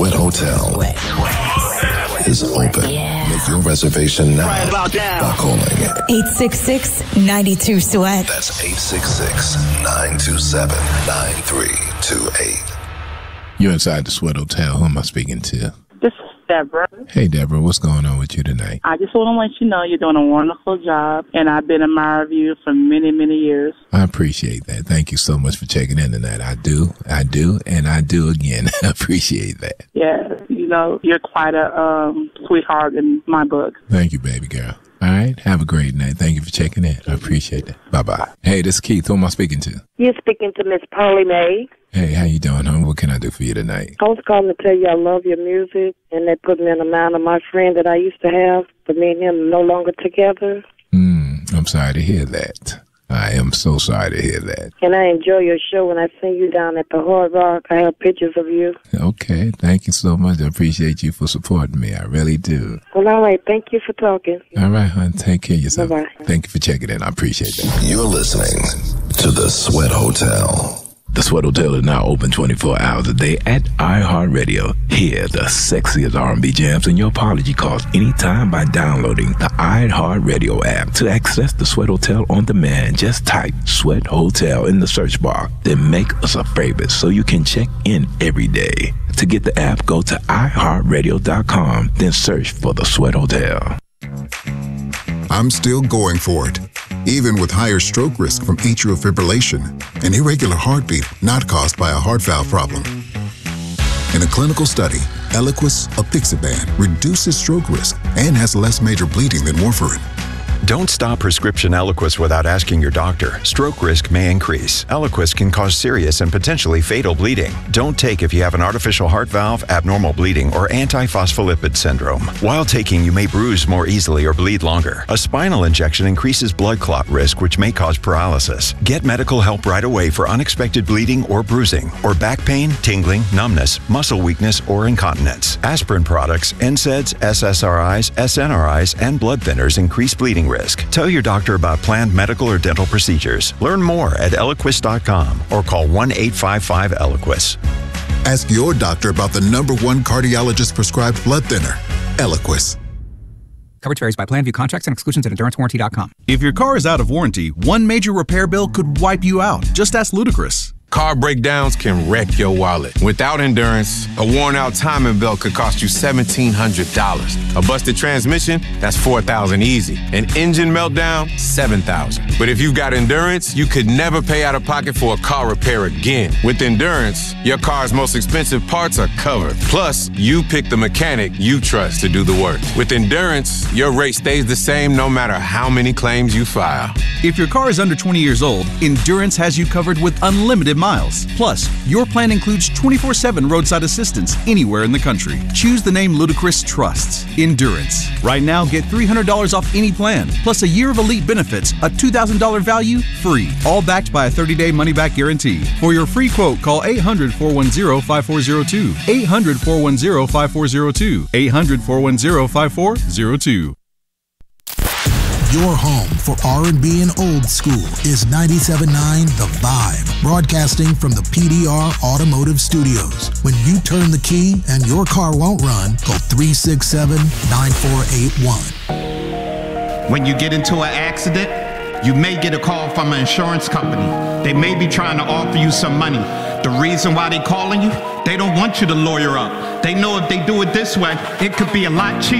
Sweat Hotel is open. Make your reservation now by calling 866-92-SWEAT. That's 866-927-9328. You're inside the Sweat Hotel. Who am I speaking to? This is Deborah. Hey, Deborah. What's going on with you tonight? I just want to let you know you're doing a wonderful job, and I've been admiring you for many, many years. I appreciate that. Thank you so much for checking in tonight. I do, and I do again. I appreciate that. Yeah, you know, you're quite a sweetheart in my book. Thank you, baby girl. All right. Have a great night. Thank you for checking in. I appreciate it. Bye-bye. Hey, this is Keith. Who am I speaking to? You're speaking to Miss Polly Mae. Hey, how you doing, hon? What can I do for you tonight? I was calling to tell you I love your music, and they put me in the mind of my friend that I used to have, but me and him are no longer together. I'm sorry to hear that. I am so sorry to hear that. And I enjoy your show. When I see you down at the Hard Rock, I have pictures of you. Okay. Thank you so much. I appreciate you for supporting me. I really do. Well, all right. Thank you for talking. All right, hon. Take care of yourself. Bye-bye. Thank you for checking in. I appreciate that. You're listening to the Sweat Hotel. The Sweat Hotel is now open 24 hours a day at iHeartRadio. Hear the sexiest R&B jams in your apology calls anytime by downloading the iHeartRadio app. To access the Sweat Hotel on demand, just type Sweat Hotel in the search bar. Then make us a favorite so you can check in every day. To get the app, go to iHeartRadio.com, then search for the Sweat Hotel. I'm still going for it, even with higher stroke risk from atrial fibrillation, an irregular heartbeat not caused by a heart valve problem. In a clinical study, Eliquis apixaban reduces stroke risk and has less major bleeding than warfarin. Don't stop prescription Eliquis without asking your doctor. Stroke risk may increase. Eliquis can cause serious and potentially fatal bleeding. Don't take if you have an artificial heart valve, abnormal bleeding, or antiphospholipid syndrome. While taking, you may bruise more easily or bleed longer. A spinal injection increases blood clot risk, which may cause paralysis. Get medical help right away for unexpected bleeding or bruising, or back pain, tingling, numbness, muscle weakness, or incontinence. Aspirin products, NSAIDs, SSRIs, SNRIs, and blood thinners increase bleeding risk. Tell your doctor about planned medical or dental procedures. Learn more at Eliquis.com or call 1-855-ELIQUIS. Ask your doctor about the #1 cardiologist prescribed blood thinner, Eliquis. Coverage varies by plan. View contracts and exclusions at EnduranceWarranty.com. If your car is out of warranty, one major repair bill could wipe you out. Just ask Ludacris. Car breakdowns can wreck your wallet. Without Endurance, a worn-out timing belt could cost you $1,700. A busted transmission, that's $4,000 easy. An engine meltdown, $7,000. But if you've got Endurance, you could never pay out of pocket for a car repair again. With Endurance, your car's most expensive parts are covered. Plus, you pick the mechanic you trust to do the work. With Endurance, your rate stays the same no matter how many claims you file. If your car is under 20 years old, Endurance has you covered with unlimited miles. Plus, your plan includes 24/7 roadside assistance anywhere in the country. Choose the name Ludacris trusts, Endurance. Right now, get $300 off any plan, plus a year of elite benefits, a $2,000 value, free. All backed by a 30-day money-back guarantee. For your free quote, call 800-410-5402. 800-410-5402. 800-410-5402. Your home for R&B and old school is 97.9 The Vibe, broadcasting from the PDR Automotive Studios. When you turn the key and your car won't run, call 367-9481. When you get into an accident, you may get a call from an insurance company. They may be trying to offer you some money. The reason why they're calling you, they don't want you to lawyer up. They know if they do it this way, it could be a lot cheaper.